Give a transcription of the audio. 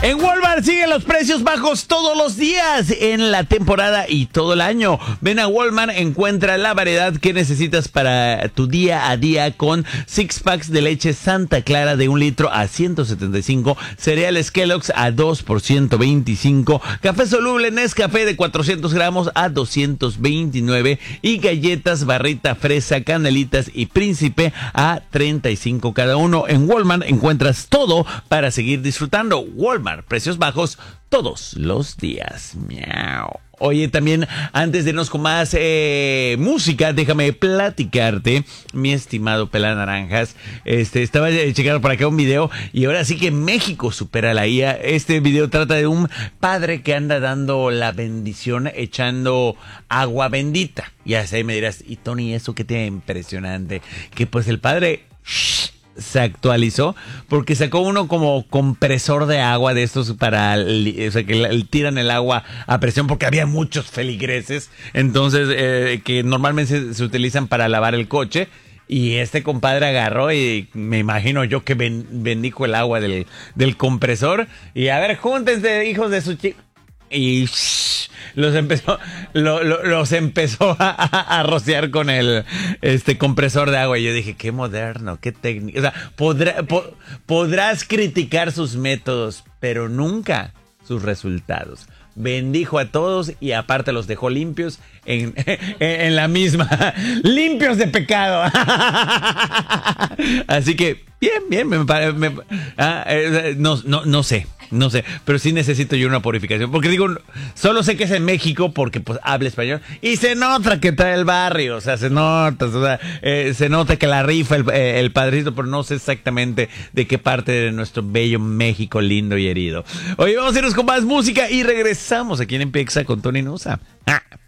En Walmart siguen los precios bajos todos los días en la temporada y todo el año. Ven a Walmart, encuentra la variedad que necesitas para tu día a día con 6 packs de leche Santa Clara de 1 litro a 175, cereales Kellogg's a 2 por 125, café soluble Nescafé de 400 gramos a 229 y galletas Barrita Fresa, Canelitas y Príncipe a 35 cada uno. En Walmart encuentras todo para seguir disfrutando. Walmart, precios bajos todos los días. Miau. Oye, también antes de irnos con más música, déjame platicarte, mi estimado Pela Naranjas. Estaba checando por acá un video y ahora sí que México supera la IA. Este video trata de un padre que anda dando la bendición echando agua bendita. Ya sé, me dirás, y Tony, eso que tiene impresionante, que pues el padre se actualizó porque sacó uno como compresor de agua de estos para, o sea, que tiran el agua a presión porque había muchos feligreses, entonces que normalmente se utilizan para lavar el coche. Y este compadre agarró y me imagino yo que bendijo el agua del compresor y a ver, júntense, hijos de su chico. Y los empezó a rociar con el compresor de agua. Y yo dije, qué moderno, qué técnico. O sea, podrás criticar sus métodos, pero nunca sus resultados. Bendijo a todos y aparte los dejó limpios en la misma. Limpios de pecado. Así que, bien, no sé, pero sí necesito yo una purificación. Porque digo, solo sé que es en México porque pues habla español. Y se nota que trae el barrio, o sea, se nota que la rifa el padrecito, pero no sé exactamente de qué parte de nuestro bello México lindo y herido. Oye, vamos a irnos con más música y regresamos aquí en Empieza con Tony Nusa.